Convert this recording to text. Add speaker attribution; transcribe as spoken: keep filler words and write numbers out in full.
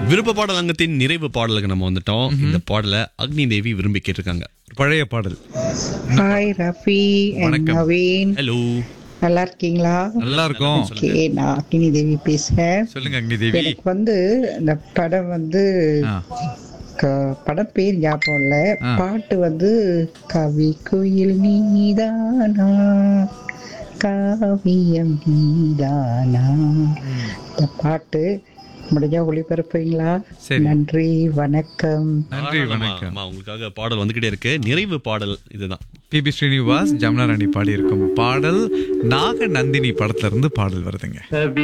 Speaker 1: விருப்ப பாடல் அங்கத்தின் நிறைவு பாடலுக்கு நம்ம வந்துட்டோம். இந்த பாடலை அக்னி தேவி விரும்பி கேட்டிருக்காங்க.
Speaker 2: பழைய பாடல்.
Speaker 3: Hi Rafi and Naveen,
Speaker 1: hello,
Speaker 3: நல்லா இருக்கீங்களா?
Speaker 2: நல்லா இருக்கும்.
Speaker 3: ஓகே, நான் அக்னி தேவி பேசுறேன்.
Speaker 2: சொல்லுங்க அக்னி தேவி.
Speaker 3: எனக்கு வந்து இந்த படம் வந்து
Speaker 2: ஆ,
Speaker 3: க- படம் பேர் ஞாபகம் இல்ல.
Speaker 2: ஆ.
Speaker 3: பாட்டு வந்து கவி குயில் நீதானா, காவியம் நீதானா. இந்த பாட்டு முடிஞ்சா ஒளிபரப்புங்களா?
Speaker 2: சரி.
Speaker 3: நன்றி, வணக்கம்.
Speaker 2: நன்றி, வணக்கம்.
Speaker 1: ஆமா, உங்களுக்காக பாடல் வந்துகிட்டே இருக்கு. நிறைவு பாடல் இதுதான்.
Speaker 2: பி பி ஸ்ரீனிவாஸ், ஜமுனா ராணி பாடி இருக்கும் பாடல் நாக நந்தினி படத்துல இருந்து பாடல் வருதுங்க.